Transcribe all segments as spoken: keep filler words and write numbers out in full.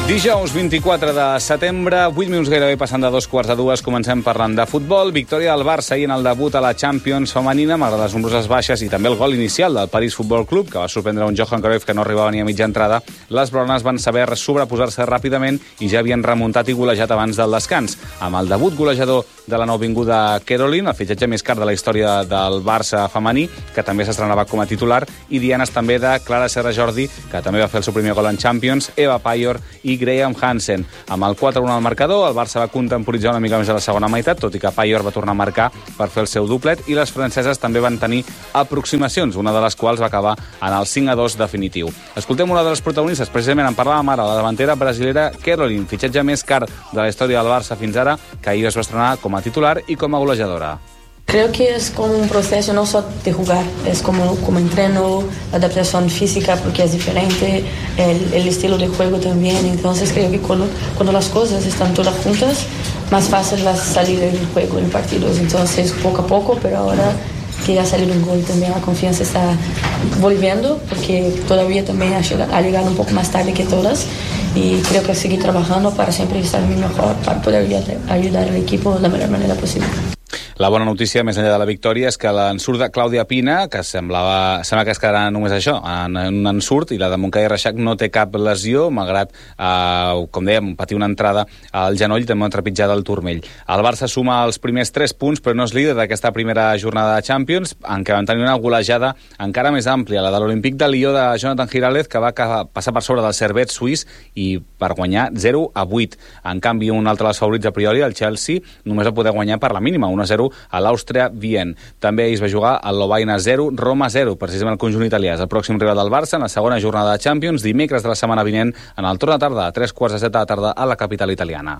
Dijous vint-i-quatre de setembre, vuit minuts gairebé passant de dos quarts de dues, comencem parlant de futbol. Victòria del Barça ahir en el debut a la Champions femenina, malgrat les nombroses baixes i també el gol inicial del París Futbol Club, que va sorprendre un Johan Cruyff que no arribava ni a mitja entrada. Les blaugranes van saber sobreposar-se ràpidament i ja havien remuntat i golejat abans del descans. Amb el debut golejador de la nouvinguda Caroline, el fitxatge més car de la història del Barça femení, que també s'estrenava com a titular, i dianes també de Clara Serra Jordi, que també va fer el seu primer gol en Champions, Eva Paior i Graham Hansen. Amb el quatre a un al marcador, el Barça va contemporitzar una mica més a la segona meitat, tot i que Paior va tornar a marcar per fer el seu doplet, i les franceses també van tenir aproximacions, una de les quals va acabar en el cinc a dos definitiu. Escoltem una de les protagonistes, precisament en parlàvem ara, la davantera brasilera Caroline, fitxatge més car de la història del Barça fins ara, que ahir es va estrenar com a titular y como golejadora. Creo que es como un proceso no solo de jugar, es como, como entreno, la adaptación física porque es diferente, el, el estilo de juego también. Entonces creo que cuando, cuando las cosas están todas juntas, más fácil va a salir el juego en partidos. Entonces poco a poco, pero ahora que ya ha salido un gol también la confianza está volviendo, porque todavía también ha llegado, ha llegado un poco más tarde que todas, y creo que seguir trabajando para siempre estar mejor, para poder ayudar al equipo de la mejor manera posible. La bona notícia, més enllà de la victòria, és que l'ensurt de Clàudia Pina, que semblava, sembla que es quedarà només això, en un ensurt, i la de Montcada i Reixac no té cap lesió, malgrat, eh, com dèiem, patir una entrada al genoll i també una trepitjada al turmell. El Barça suma els primers tres punts, però no és líder d'aquesta primera jornada de Champions, en què van tenir una golejada encara més àmplia, la de l'Olímpic de Lió de Jonathan Giraldez, que va passar per sobre del Servette suís i per guanyar zero a vuit. En canvi, un altre dels favorits a priori, el Chelsea, només va poder guanyar per la mínima, un a zero a l'Àustria Vienne. També ahir es va jugar el Lovaina zero, Roma zero, precisament el conjunt italià. És el pròxim rival del Barça en la segona jornada de Champions, dimecres de la setmana vinent, en el torn de tarda, a tres quarts de set de la tarda, a la capital italiana.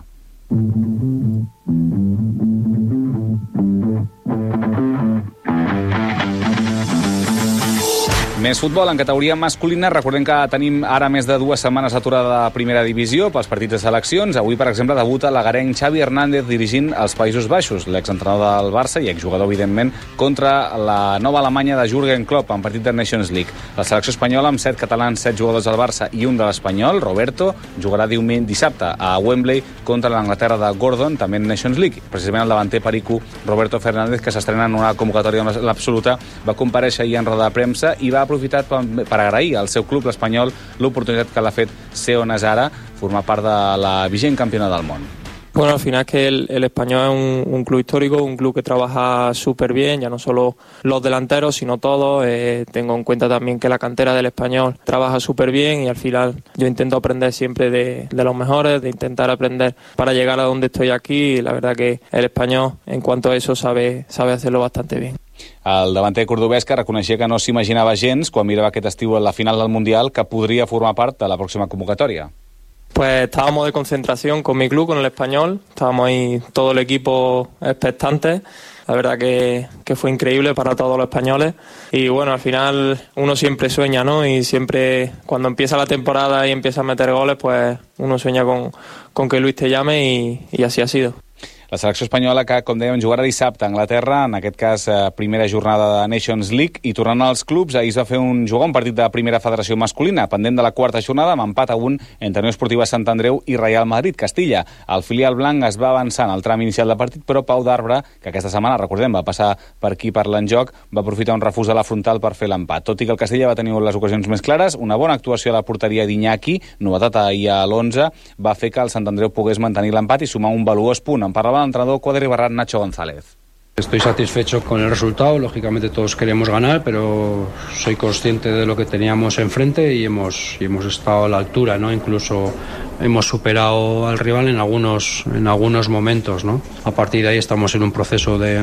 Més futbol en categoria masculina. Recordem que tenim ara més de dues setmanes aturada de primera divisió pels partits de seleccions. Avui, per exemple, debuta l'agarenc Xavi Hernández dirigint els Països Baixos, l'exentrenador del Barça i exjugador, evidentment, contra la nova Alemanya de Jürgen Klopp en partit de Nations League. La selecció espanyola, amb set catalans, set jugadors del Barça i un de l'Espanyol, Roberto, jugarà diumenge dissabte a Wembley contra l'Anglaterra de Gordon, també en Nations League. Precisament el davanter perico Roberto Fernández, que s'estrena en una convocatòria amb l'absoluta, va comparèixer ahir en roda de premsa i va aprofitat per, per agrair al seu club, l'Espanyol, l'oportunitat que l'ha fet Seo Nazara, formar part de la vigent campiona del món. Bueno, al final es que el, el Español es un, un club histórico, un club que trabaja súper bien, ya no solo los delanteros, sino todos. Eh, tengo en cuenta también que la cantera del Español trabaja súper bien y al final yo intento aprender siempre de, de los mejores, de intentar aprender para llegar a donde estoy aquí, y la verdad que el Español, en cuanto a eso, sabe, sabe hacerlo bastante bien. El davanter cordobès, que reconeixia que no s'imaginava gens quan mirava aquest estiu a la final del Mundial, que podria formar part de la pròxima convocatòria. Pues estábamos de concentración con mi club, con el Español, estábamos ahí todo el equipo expectante. La verdad que, que fue increíble para todos los españoles, y bueno, al final uno siempre sueña, ¿no? Y siempre cuando empieza la temporada y empieza a meter goles, pues uno sueña con, con que Luis te llame, y, y así ha sido. La selecció espanyola que, com dèiem, jugarà dissabte a Anglaterra, en aquest cas primera jornada de Nations League, i tornant als clubs, ahir es va fer un jugar un partit de primera federació masculina, pendent de la quarta jornada, amb empat a un entre Unió Esportiva Sant Andreu i Real Madrid Castilla. El filial blanc es va avançar en el tram inicial del partit, però Pau d'Arbre, que aquesta setmana, recordem, va passar per aquí per l'enjoc, va aprofitar un refús a la frontal per fer l'empat. Tot i que el Castilla va tenir les ocasions més clares, una bona actuació a la porteria d'Iñaki, novetat ahir a l'onze, va fer que el Sant Andreu pogués mantenir l'empat i sumar un valuós punt. En parlava l'entrenador quadribarrat Nacho González. Estoy satisfecho con el resultado, lógicamente todos queremos ganar, pero soy consciente de lo que teníamos enfrente y hemos, y hemos estado a la altura, ¿no? Incluso hemos superado al rival en algunos, en algunos momentos, ¿no? A partir de ahí estamos en un proceso de,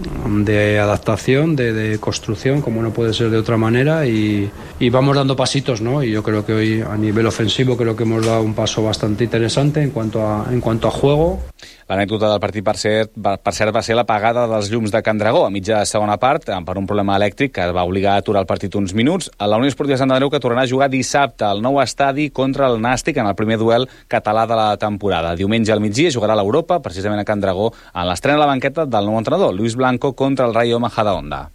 de adaptación, de, de construcción, como no puede ser de otra manera, y, y vamos dando pasitos, ¿no? Y yo creo que hoy a nivel ofensivo creo que hemos dado un paso bastante interesante en cuanto a, en cuanto a juego. L'anècdota del partit, per cert, per cert, va ser l'apagada dels llums de Can Dragó a mitja segona part, per un problema elèctric que va obligar a aturar el partit uns minuts. A la Unió Esportiva Sant Andreu, que tornarà a jugar dissabte al nou estadi contra el Nàstic en el primer duel català de la temporada. Diumenge al migdia jugarà a l'Europa, precisament a Can Dragó, en l'estrena a la banqueta del nou entrenador, Luis Blanco, contra el Rayo Majadahonda.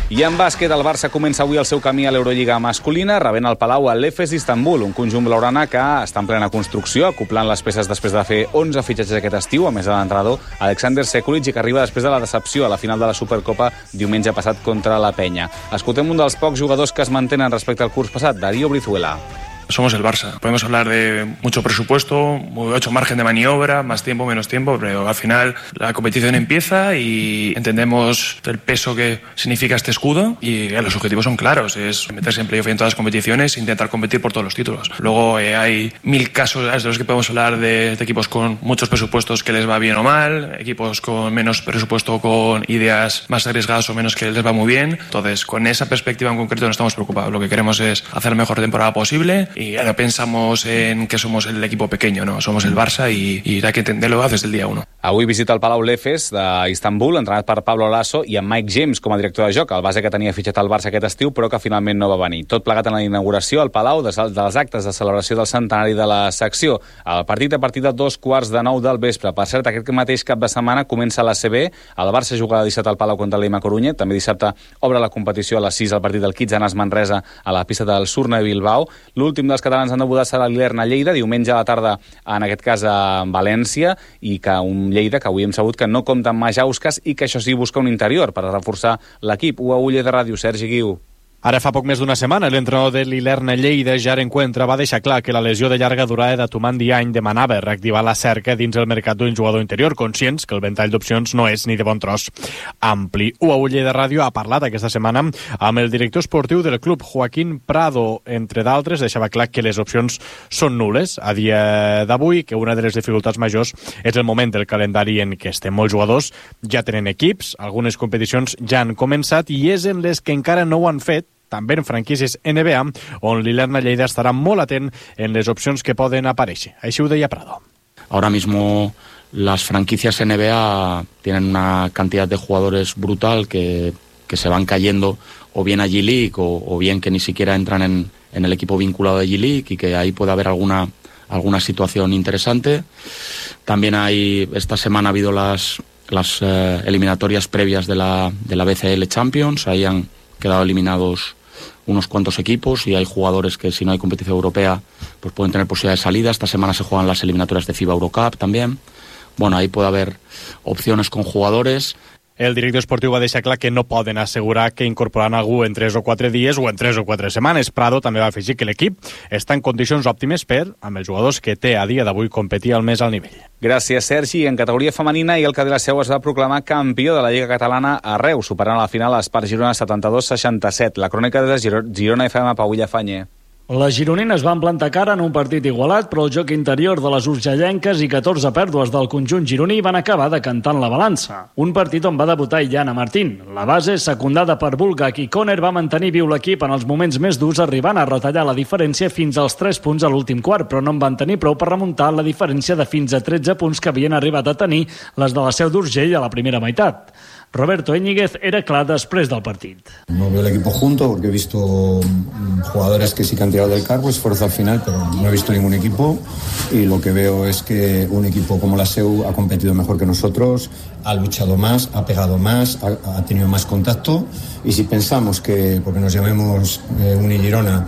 I en bàsquet, el Barça comença avui el seu camí a l'Eurolliga masculina, rebent al Palau a l'Efes d'Istanbul, un conjunt blaugrana que està en plena construcció, acoplant les peces després de fer onze fitxatges aquest estiu, a més de l'entrenador Alexander Sekulic, i que arriba després de la decepció a la final de la Supercopa diumenge passat contra la Penya. Escoltem un dels pocs jugadors que es mantenen respecte al curs passat, Darío Brizuela. Somos el Barça. Podemos hablar de mucho presupuesto, mucho margen de maniobra, más tiempo, menos tiempo, pero al final la competición empieza y entendemos el peso que significa este escudo y eh, los objetivos son claros, es meterse en playoff en todas las competiciones e intentar competir por todos los títulos. Luego eh, hay mil casos de los que podemos hablar de, de equipos con muchos presupuestos que les va bien o mal, equipos con menos presupuesto, con ideas más arriesgadas o menos que les va muy bien. Entonces, con esa perspectiva en concreto no estamos preocupados. Lo que queremos es hacer la mejor temporada posible. Y ahora pensamos en que somos el equipo pequeño, no, somos el Barça y, y hay que entenderlo desde el día uno. Avui visita el Palau l'Efes d'Istanbul, entrenat per Pablo Lasso i amb Mike James com a director de joc, el base que tenia fitxat al Barça aquest estiu, però que finalment no va venir. Tot plegat en la inauguració al Palau dels actes de celebració del centenari de la secció. El partit a partir de dos quarts de nou del vespre. Per cert, aquest mateix cap de setmana comença l'A C B. El Barça jugarà dissabte al Palau contra l'E M A Corunya. També dissabte obre la competició a les sis al partit del Kitzanas Manresa a la pista del Surne de Bilbao. L'últim dels catalans han debutat serà l'Ilerna Lleida, diumenge a la tarda, en aquest cas a València, i que un Lleida que avui hem sabut que no compta amb Majauskas i que això sí busca un interior per reforçar l'equip. U A Uller de Ràdio, Sergi Guiu. Ara fa poc més d'una setmana, l'entrenador de l'Ilerna Lleida, Jare Encuentra, va deixar clar que la lesió de llarga durada de Tuman Diany demanava reactivar la cerca dins el mercat d'un jugador interior, conscients que el ventall d'opcions no és ni de bon tros ampli. U A Uller de Ràdio ha parlat aquesta setmana amb el director esportiu del club, Joaquín Prado, entre d'altres, deixava clar que les opcions són nules a dia d'avui, que una de les dificultats majors és el moment del calendari en què estem. Molts jugadors ja tenen equips, algunes competicions ja han començat i és en les que encara no ho han fet, també en franquícies N B A, on l'Ilerna Lleida estarà molt atent en les opcions que poden aparèixer. Així ho deia Prado. Ahora mismo las franquicias N B A tienen una cantidad de jugadores brutal que, que se van cayendo o bien a G-League o, o bien que ni siquiera entran en, en el equipo vinculado de G-League y que ahí puede haber alguna, alguna situación interesante. También hay, esta semana ha habido las, las eh, eliminatorias previas de la, de la B C L Champions, ahí han quedado eliminados unos cuantos equipos y hay jugadores que si no hay competición europea pues pueden tener posibilidad de salida. Esta semana se juegan las eliminatorias de FIBA Eurocup también. Bueno, ahí puede haber opciones con jugadores. El director esportiu va deixar clar que no poden assegurar que incorporaran algú en tres o quatre dies o en tres o quatre setmanes. Prado també va afegir que l'equip està en condicions òptimes per, amb els jugadors que té a dia d'avui, competir al més alt nivell. Gràcies, Sergi. En categoria femenina, i el Cadí la Seu es va proclamar campió de la Lliga Catalana a Reus, superant a la final l'Espart Girona setanta-dos seixanta-set. La crònica de Girona F M, Pau Llafanya. Les gironines van plantar cara en un partit igualat, però el joc interior de les urgellenques i catorze pèrdues del conjunt gironí van acabar decantant la balança. Un partit on va debutar Illana Martín. La base, secundada per Bulgak i Conner, va mantenir viu l'equip en els moments més durs, arribant a retallar la diferència fins als tres punts a l'últim quart, però no en van tenir prou per remuntar la diferència de fins a tretze punts que havien arribat a tenir les de la Seu d'Urgell a la primera meitat. Roberto Íñiguez era clar després del partit. No veo el equipo junto porque he visto jugadores que sí que han tirado del carro, esfuerzo al final, pero no he visto ningún equipo y lo que veo es que un equipo como la Seu ha competido mejor que nosotros, ha luchado más, ha pegado más, ha, ha tenido más contacto y si pensamos que, porque nos llamemos eh, Uni Girona,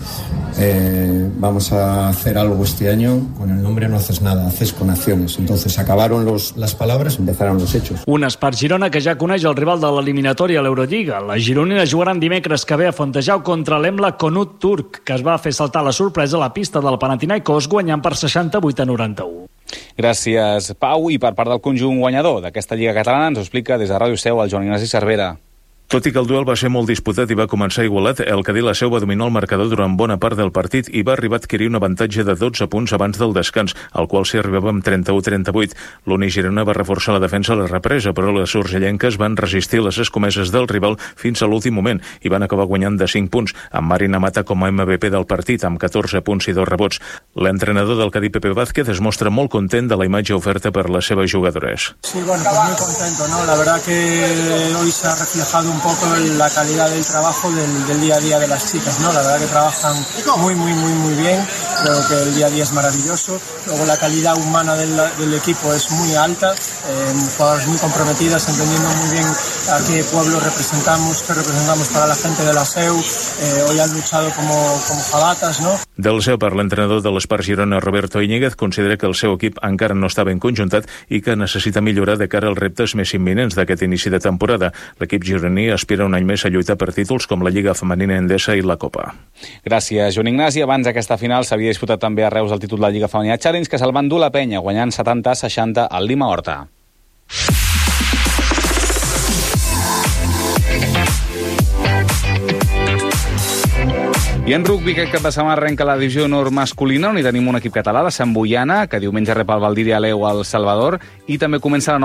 eh, vamos a hacer algo este año, con el nombre no haces nada, haces con acciones. Entonces acabaron los, las palabras, empezaron los hechos. Un Espart Girona que ja coneix el rival de l'eliminatòria a l'Eurolliga. Les gironines jugaran dimecres que ve a Fontejau contra l'Emla Konut Turk, que es va fer saltar la sorpresa a la pista del Panathinaikos guanyant per seixanta-vuit a noranta-u. Gràcies, Pau. I per part del conjunt guanyador d'aquesta Lliga Catalana ens ho explica des de Ràdio Seu el Joan Ignasi Cervera. Tot i que el duel va ser molt disputat i va començar igualat, el Cadí la Seu va dominar el marcador durant bona part del partit i va arribar a adquirir un avantatge de dotze punts abans del descans, al qual s'hi arribava amb trenta-u a trenta-vuit. L'Uni Girona va reforçar la defensa a la represa, però les urgellenques van resistir les escomeses del rival fins a l'últim moment i van acabar guanyant de cinc punts, amb Marina Mata com a M V P del partit, amb catorze punts i dos rebots. L'entrenador del Cadí, Pepe Vázquez, es mostra molt content de la imatge oferta per les seves jugadores. Sí, bueno, pues muy contento, ¿no? La verdad que hoy se ha reflejado un poco la calidad del trabajo del, del día a día de las chicas, ¿no? La verdad que trabajan muy, muy, muy, muy bien. Creo que el día a día es maravilloso. Luego la calidad humana del, del equipo es muy alta. Eh, jugadoras muy comprometidas, entendiendo muy bien a qué pueblo representamos, qué representamos para la gente de la S E U. Eh, hoy han luchado como, como jabatas, ¿no? Del seu part, l'entrenador de l'Espart Girona, Roberto Íñiguez, considera que el seu equip encara no està ben conjuntat i que necessita millorar de cara als reptes més imminents d'aquest inici de temporada. L'equip gironí aspira un any més a lluitar per títols com la Lliga Femenina Endesa i la Copa. Gràcies, Joan Ignasi. Abans d'aquesta final s'havia disputat també a Reus el títol de la Lliga Femenina Challenge, que se'l va endur la penya, guanyant setanta a seixanta al Lima Horta. I en rugby, aquest cap de setmana arrenca la divisió honor masculina, on hi tenim un equip català, la Sant Boiana, que diumenge rep el Valdiria Aleu al Salvador, i també comença la nova